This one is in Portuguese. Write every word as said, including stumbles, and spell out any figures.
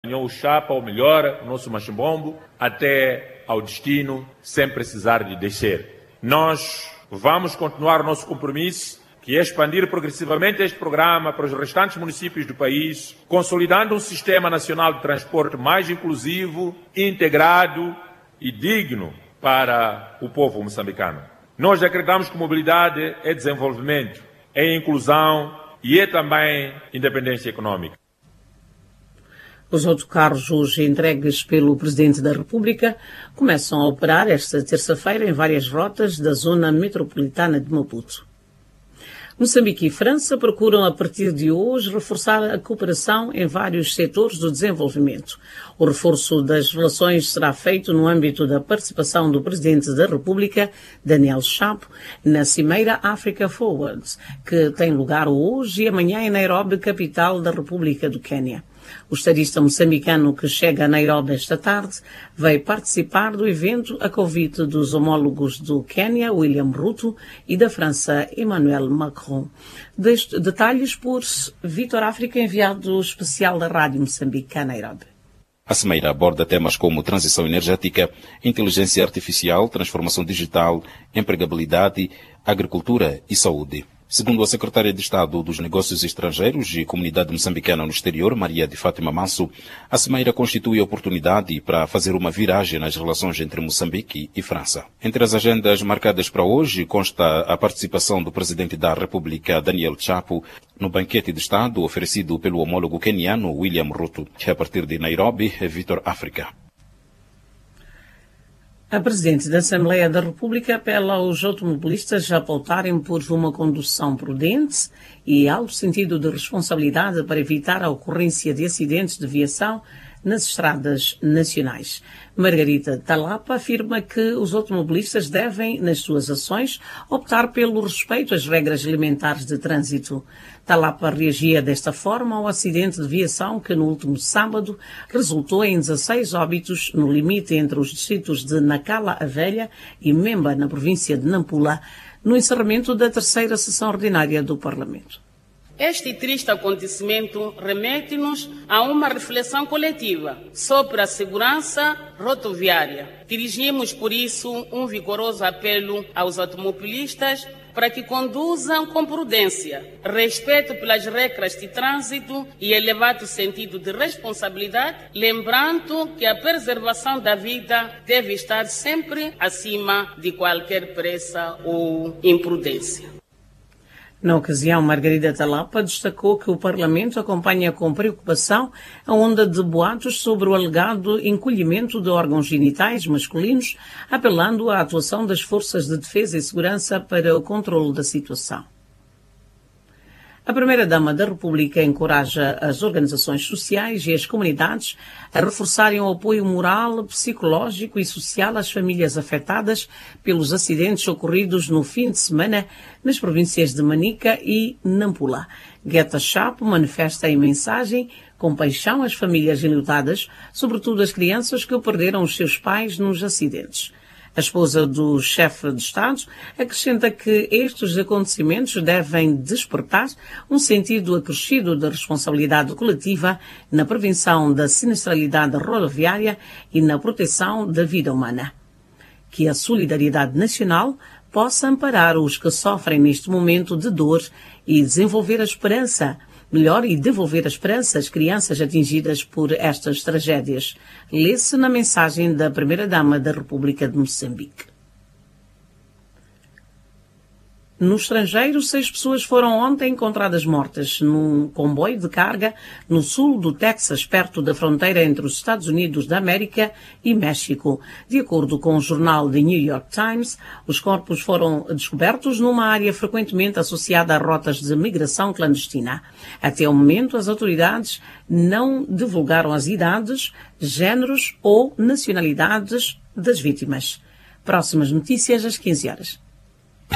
O chapa, ou melhor, o nosso machimbombo, até ao destino, sem precisar de descer. Nós vamos continuar o nosso compromisso, que é expandir progressivamente este programa para os restantes municípios do país, consolidando um sistema nacional de transporte mais inclusivo, integrado e digno para o povo moçambicano. Nós acreditamos que mobilidade é desenvolvimento, é inclusão e é também independência econômica. Os autocarros hoje entregues pelo Presidente da República começam a operar esta terça-feira em várias rotas da zona metropolitana de Maputo. Moçambique e França procuram, a partir de hoje, reforçar a cooperação em vários setores do desenvolvimento. O reforço das relações será feito no âmbito da participação do Presidente da República, Daniel Chapo, na Cimeira Africa Forward, que tem lugar hoje e amanhã em Nairobi, capital da República do Quênia. O estadista moçambicano que chega a Nairobi esta tarde veio participar do evento a convite dos homólogos do Quênia, William Ruto, e da França, Emmanuel Macron. Deste, detalhes por Vitor África, enviado especial da Rádio Moçambique a Nairobi. A cimeira aborda temas como transição energética, inteligência artificial, transformação digital, empregabilidade, agricultura e saúde. Segundo a secretária de Estado dos Negócios Estrangeiros e Comunidade Moçambicana no Exterior, Maria de Fátima Manso, a cimeira constitui oportunidade para fazer uma viragem nas relações entre Moçambique e França. Entre as agendas marcadas para hoje consta a participação do Presidente da República, Daniel Chapo, no banquete de Estado oferecido pelo homólogo queniano William Ruto. A partir de Nairobi, Vitor África. A Presidente da Assembleia da República apela aos automobilistas a pautarem por uma condução prudente e alto sentido de responsabilidade para evitar a ocorrência de acidentes de viação nas estradas nacionais. Margarida Talapa afirma que os automobilistas devem, nas suas ações, optar pelo respeito às regras elementares de trânsito. Talapa reagia desta forma ao acidente de viação que, no último sábado, resultou em dezasseis óbitos no limite entre os distritos de Nacala a Velha e Memba, na província de Nampula, no encerramento da terceira sessão ordinária do Parlamento. Este triste acontecimento remete-nos a uma reflexão coletiva sobre a segurança rodoviária. Dirigimos, por isso, um vigoroso apelo aos automobilistas para que conduzam com prudência, respeito pelas regras de trânsito e elevado sentido de responsabilidade, lembrando que a preservação da vida deve estar sempre acima de qualquer pressa ou imprudência. Na ocasião, Margarida Talapa destacou que o Parlamento acompanha com preocupação a onda de boatos sobre o alegado encolhimento de órgãos genitais masculinos, apelando à atuação das forças de defesa e segurança para o controle da situação. A Primeira-Dama da República encoraja as organizações sociais e as comunidades a reforçarem o apoio moral, psicológico e social às famílias afetadas pelos acidentes ocorridos no fim de semana nas províncias de Manica e Nampula. Guetta Chapo manifesta em mensagem compaixão às famílias enlutadas, sobretudo as crianças que perderam os seus pais nos acidentes. A esposa do chefe de Estado acrescenta que estes acontecimentos devem despertar um sentido acrescido de responsabilidade coletiva na prevenção da sinistralidade rodoviária e na proteção da vida humana. Que a solidariedade nacional possa amparar os que sofrem neste momento de dor e desenvolver a esperança, melhor, e devolver a esperança às crianças atingidas por estas tragédias. Lê-se na mensagem da Primeira-Dama da República de Moçambique. No estrangeiro, seis pessoas foram ontem encontradas mortas num comboio de carga no sul do Texas, perto da fronteira entre os Estados Unidos da América e México. De acordo com o jornal The New York Times, os corpos foram descobertos numa área frequentemente associada a rotas de migração clandestina. Até o momento, as autoridades não divulgaram as idades, géneros ou nacionalidades das vítimas. Próximas notícias às quinze horas.